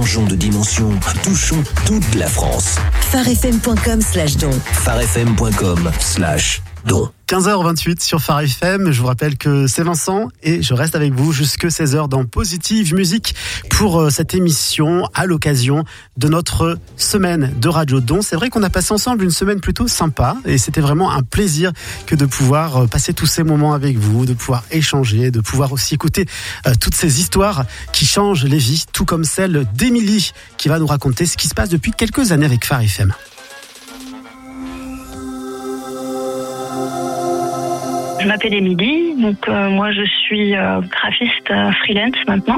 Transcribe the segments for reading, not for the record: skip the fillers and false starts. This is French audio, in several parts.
Changeons de dimension, touchons toute la France. farfm.com/don. farfm.com/don. 15h28 sur Phare FM. Je vous rappelle que c'est Vincent et je reste avec vous jusque 16h dans Positive Musique pour cette émission à l'occasion de notre semaine de Radio Don. C'est vrai qu'on a passé ensemble une semaine plutôt sympa et c'était vraiment un plaisir que de pouvoir passer tous ces moments avec vous, de pouvoir échanger, de pouvoir aussi écouter toutes ces histoires qui changent les vies, tout comme celle d'Émilie qui va nous raconter ce qui se passe depuis quelques années avec Phare FM. Je m'appelle Émilie, donc moi je suis graphiste freelance maintenant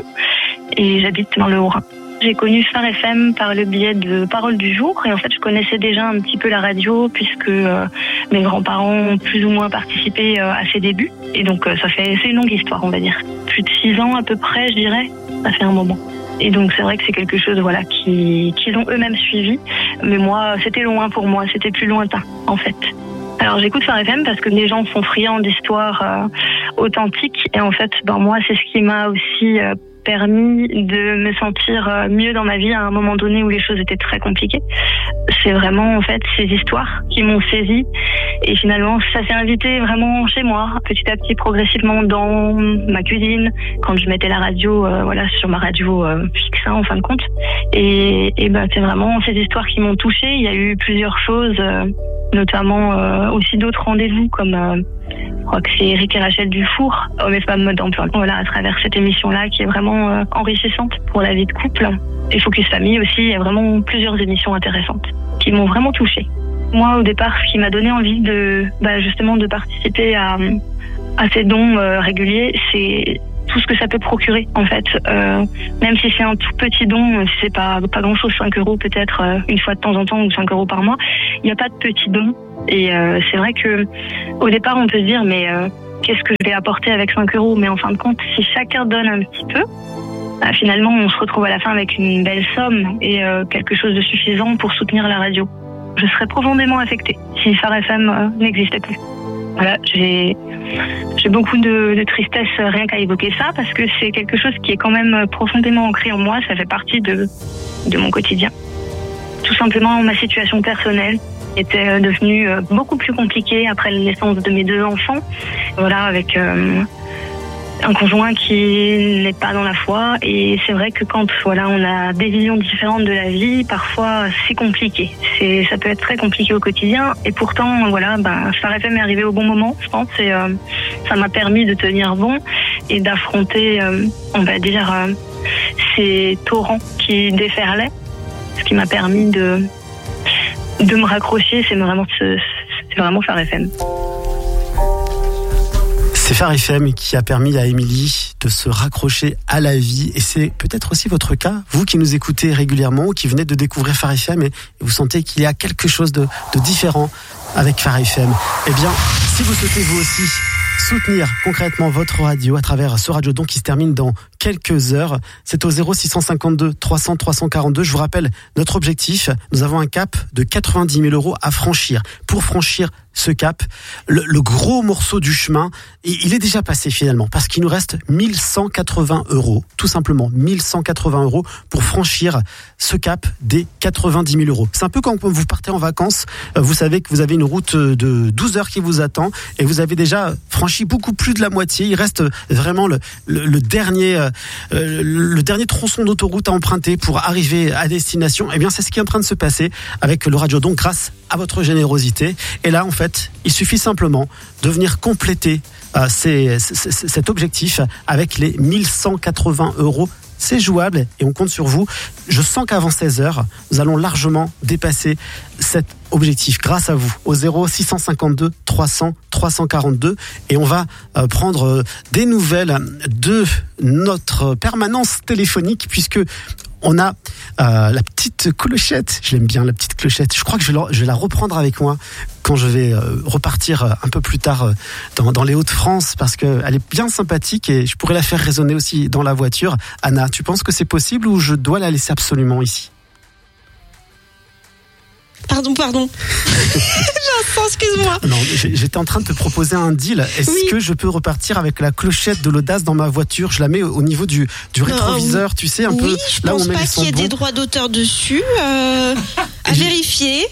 et j'habite dans le Haut-Rhin. J'ai connu Phare FM par le biais de Parole du Jour et en fait je connaissais déjà un petit peu la radio puisque mes grands-parents ont plus ou moins participé à ses débuts et donc c'est une longue histoire on va dire. Plus de 6 ans à peu près je dirais, ça fait un moment. Et donc c'est vrai que c'est quelque chose qu'ils ont eux-mêmes suivi, mais moi c'était loin pour moi, c'était plus lointain en fait. Alors j'écoute Phare FM parce que les gens sont friands d'histoires authentiques et en fait moi c'est ce qui m'a aussi permis de me sentir mieux dans ma vie à un moment donné où les choses étaient très compliquées. C'est vraiment en fait ces histoires qui m'ont saisie et finalement ça s'est invité vraiment chez moi petit à petit progressivement dans ma cuisine quand je mettais la radio sur ma radio fixe en fin de compte et c'est vraiment ces histoires qui m'ont touchée. Il y a eu plusieurs choses notamment aussi d'autres rendez-vous comme je crois que c'est Eric et Rachel Dufour, Hommes et femmes mode d'emploi. Voilà, à travers cette émission-là qui est vraiment enrichissante pour la vie de couple. Et Focus Famille aussi, il y a vraiment plusieurs émissions intéressantes qui m'ont vraiment touchée. Moi, au départ, ce qui m'a donné envie de justement de participer à ces dons réguliers, c'est tout ce que ça peut procurer en fait. Même si c'est un tout petit don, si c'est pas grand-chose, 5 € peut-être une fois de temps en temps ou 5 € par mois, il n'y a pas de petit don. Et c'est vrai que au départ on peut se dire mais qu'est-ce que je vais apporter avec 5 €? Mais en fin de compte, si chacun donne un petit peu, finalement on se retrouve à la fin avec une belle somme et quelque chose de suffisant pour soutenir la radio. Je serais profondément affectée si Phare FM n'existait plus. Voilà, j'ai beaucoup de tristesse rien qu'à évoquer ça parce que c'est quelque chose qui est quand même profondément ancré en moi, ça fait partie de mon quotidien. Tout simplement ma situation personnelle était devenue beaucoup plus compliquée après la naissance de mes 2 enfants. Voilà, avec un conjoint qui n'est pas dans la foi et c'est vrai que quand on a des visions différentes de la vie, parfois c'est compliqué. Ça peut être très compliqué au quotidien et pourtant Phare FM est arrivé au bon moment, je pense, et ça m'a permis de tenir bon et d'affronter ces torrents qui déferlaient, ce qui m'a permis de me raccrocher, c'est vraiment Phare FM. C'est Phare FM qui a permis à Émilie de se raccrocher à la vie et c'est peut-être aussi votre cas, vous qui nous écoutez régulièrement ou qui venez de découvrir Phare FM et vous sentez qu'il y a quelque chose de différent avec Phare FM. Eh bien, si vous souhaitez vous aussi soutenir concrètement votre radio à travers ce Radio Don qui se termine dans quelques heures, c'est au 0652 300 342. Je vous rappelle notre objectif, nous avons un cap de 90 000 € à franchir. Pour franchir ce cap, le gros morceau du chemin, il est déjà passé finalement parce qu'il nous reste 1180 €, tout simplement 1180 € pour franchir ce cap des 90 000 €. C'est un peu quand vous partez en vacances, vous savez que vous avez une route de 12 heures qui vous attend et vous avez déjà franchi beaucoup plus de la moitié. Il reste vraiment le dernier tronçon d'autoroute à emprunter pour arriver à destination. Eh bien, c'est ce qui est en train de se passer avec le Radio Don grâce à votre générosité. Et là, en fait, il suffit simplement de venir compléter cet objectif avec les 1180 €. C'est jouable et on compte sur vous. Je sens qu'avant 16h, nous allons largement dépasser cet objectif grâce à vous au 0652 300 342 et on va prendre des nouvelles de notre permanence téléphonique puisque on a la petite clochette, je l'aime bien la petite clochette, je crois que je vais la reprendre avec moi quand je vais repartir un peu plus tard dans les Hauts-de-France parce qu'elle est bien sympathique et je pourrais la faire résonner aussi dans la voiture. Anna, tu penses que c'est possible ou je dois la laisser absolument ici ? Pardon. Vincent, excuse-moi. Non, j'étais en train de te proposer un deal. Est-ce que je peux repartir avec la clochette de l'audace dans ma voiture? Je la mets au niveau du rétroviseur, tu sais, un peu là où on met les sons. Je pense pas qu'il y ait des droits d'auteur dessus. À vérifier.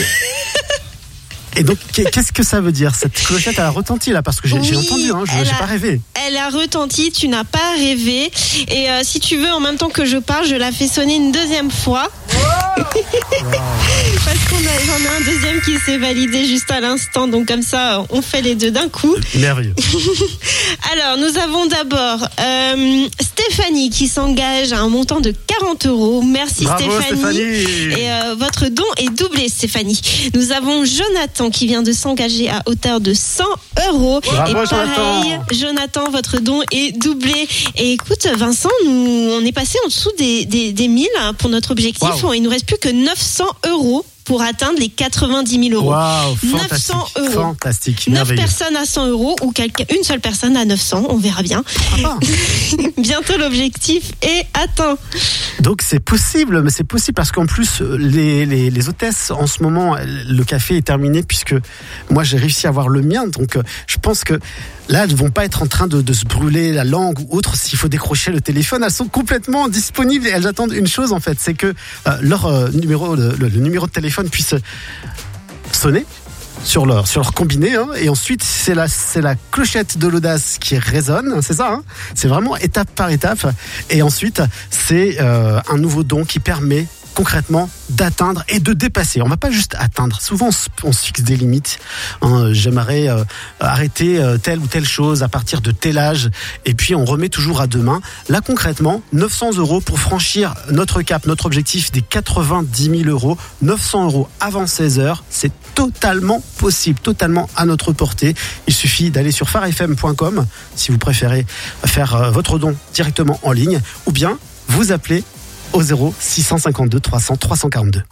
Et donc, qu'est-ce que ça veut dire? Cette clochette, elle a retenti là, parce que j'ai entendu, j'ai pas rêvé. Elle a retenti, tu n'as pas rêvé. Et si tu veux, en même temps que je parle, je la fais sonner une deuxième fois. Wow. Parce j'en ai un deuxième qui s'est validé juste à l'instant. Donc comme ça, on fait les deux d'un coup. Merveilleux. Alors, nous avons d'abord Stéphanie qui s'engage à un montant de 40 €. Merci. Bravo, Stéphanie. Et votre don est doublé, Stéphanie. Nous avons Jonathan qui vient de s'engager à hauteur de 100 €. Bravo, et pareil, Jonathan, votre don est doublé. Et écoute, Vincent, on est passé en dessous des 1000 pour notre objectif. Wow. Il nous reste plus que 900 € pour atteindre les 90 000 €. Waouh, 900 €. Fantastique, 9 merveilleux. personnes à 100 € ou une seule personne à 900, on verra bien. Bientôt l'objectif est atteint. Donc c'est possible, mais c'est possible parce qu'en plus les hôtesses en ce moment, le café est terminé puisque moi j'ai réussi à avoir le mien, donc je pense que là elles vont pas être en train de se brûler la langue ou autre s'il faut décrocher le téléphone. Elles sont complètement disponibles et elles attendent une chose en fait, c'est que leur numéro, le numéro de téléphone puisse sonner sur leur combiné, et ensuite c'est la clochette de l'audace qui résonne, c'est ça, c'est vraiment étape par étape, et ensuite c'est un nouveau don qui permet concrètement d'atteindre et de dépasser. On va pas juste atteindre. Souvent on se fixe des limites. J'aimerais arrêter telle ou telle chose à partir de tel âge, et puis on remet toujours à demain. Là concrètement, 900 € pour franchir notre cap, notre objectif des 90 000 €. 900 € avant 16 h, c'est totalement possible, totalement à notre portée. Il suffit d'aller sur farfm.com si vous préférez faire votre don directement en ligne, ou bien vous appelez au 0652 300 342.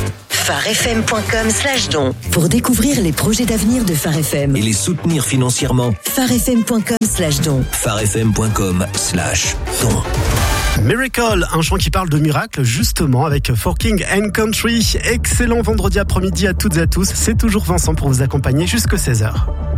farfm.com/don pour découvrir les projets d'avenir de Phare FM Et les soutenir financièrement. farfm.com/don. farfm.com/don. Miracle, un chant qui parle de miracle justement avec For King and Country. Excellent vendredi après-midi à toutes et à tous. C'est toujours Vincent pour vous accompagner jusqu'à 16 h.